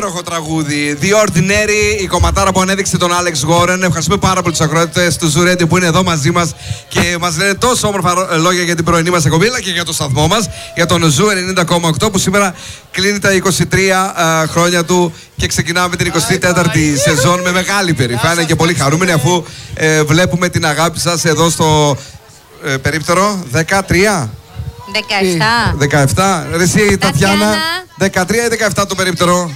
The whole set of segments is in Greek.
Υπέροχο τραγούδι. The Ordinary, η κομματάρα που ανέδειξε τον Άλεξ Γόρεν. Ευχαριστούμε πάρα πολύ τους ακροατές του Zoo Radio που είναι εδώ μαζί μας και μας λένε τόσο όμορφα λόγια για την πρωινή μας εκπομπή, αλλά και για το σταθμό μας, για τον Zoo 90,8 που σήμερα κλείνει τα 23 χρόνια του και ξεκινάμε την 24η σεζόν με μεγάλη περηφάνεια και πολύ χαρούμενοι αφού βλέπουμε την αγάπη σας εδώ στο περίπτερο 13. 17. Εσύ Τατιάνα, 13 ή 17 το περίπτερο.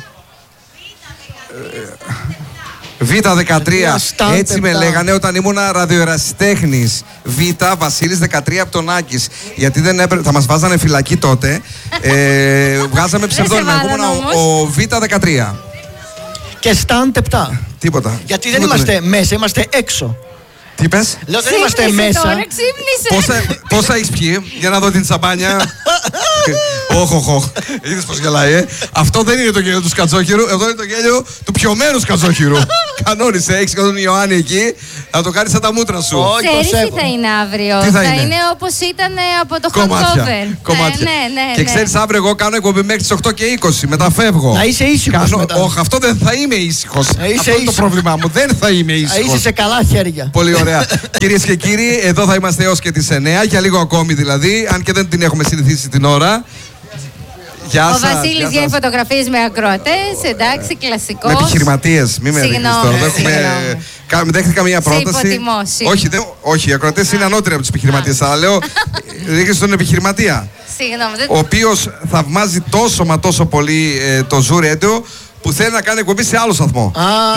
Β13, έτσι με λέγανε όταν ήμουνα ραδιοερασιτέχνης. Β, Βασίλης 13 από τον Άκης. Γιατί δεν έπρεπε, θα μας βάζανε φυλακή τότε. Βγάζαμε ψευδόνυμα. Εγώ ήμουνα ο Β13. Και Σταντ 7. Τίποτα. Γιατί δεν είμαστε μέσα, είμαστε έξω. Τι πες? Λέω δεν είμαστε μέσα. Τώρα ξύπνησε. Πόσα έχεις πιει, για να δω την τσαμπάνια. Όχ. Είδες πως γελάει, Αυτό δεν είναι το γέλιο του Σκατζόχυρου, εδώ είναι το γέλιο του πιωμένου Σκατζόχυρου. Κανόνισε, έχεις και τον Ιωάννη εκεί, να το κάνεις σαν τα μούτρα σου. Ξέρεις τι θα είναι αύριο? Τι θα είναι όπως ήταν από το hangover. Κομμάτια. Και ξέρεις, αύριο εγώ κάνω εκπομπή μέχρι τις 8 και 20, μετά φεύγω. Να είσαι ήσυχος μετά. Όχι, αυτό δεν θα είμαι ήσυχος. Αυτό είναι το πρόβλημά μου, δεν θα είμαι ήσυχος. Είσαι σε καλά χέρια. Πολύ ωραία. Κυρίες και κύριοι, εδώ θα είμαστε έως και τις 9, για λίγο ακόμη δηλαδή, αν και δεν την έχουμε συνηθίσει την ώρα. Γεια σας. Ο Βασίλης βγαίνει φωτογραφίες με ακροατές, εντάξει, κλασικός. Με επιχειρηματίες, μην με ρίχνεις τώρα. Δέχτηκα μια πρόταση. Όχι, οι ακροατές είναι ανώτεροι από τους επιχειρηματίες, αλλά λέω, ρίχνεις τον επιχειρηματία. Ο οποίος θαυμάζει τόσο μα τόσο πολύ το Zoo Radio, που θέλει να κάνει εκπομπή σε άλλο σταθμό.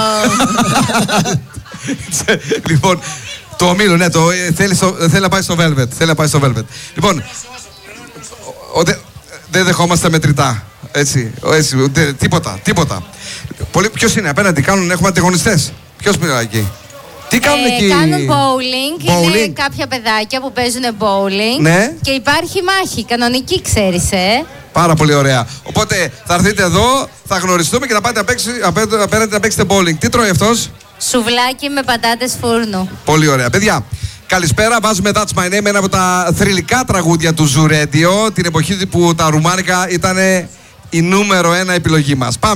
Λοιπόν, το ομίλο, ναι, θέλει να πάει στο Velvet. Λοιπόν, δεν δεχόμαστε μετρητά. Έτσι, τίποτα. Ποιος είναι απέναντι, έχουμε ανταγωνιστές. Ποιος μιλάει εκεί? Τι κάνουν εκεί? Κάνουν bowling. Είναι κάποια παιδάκια που παίζουν bowling. Ναι. Και υπάρχει μάχη, κανονική, ξέρεις, Πάρα πολύ ωραία. Οπότε θα έρθετε εδώ, θα γνωριστούμε και θα πάτε απέναντι να παίξετε bowling. Τι τρώει αυτός? Σουβλάκι με πατάτες φούρνου. Πολύ ωραία. Παιδιά, καλησπέρα. Βάζουμε That's My Name, ένα από τα θρυλικά τραγούδια του Zoo Radio, την εποχή που τα ρουμάνικα ήταν η νούμερο 1 επιλογή μας. Πάμε.